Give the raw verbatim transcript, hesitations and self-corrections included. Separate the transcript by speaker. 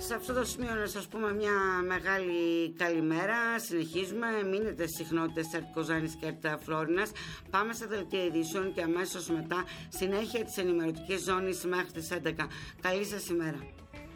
Speaker 1: σε αυτό το σημείο να σας πούμε μια μεγάλη καλημέρα. Συνεχίζουμε, μείνετε στις συχνότητες ΕΡΤ Κοζάνης και ΕΡΤ Φλόρινας. Πάμε στα δελτία ειδήσεων και αμέσως μετά συνέχεια της ενημερωτικής ζώνης μέχρι τις έντεκα. Καλή σας ημέρα.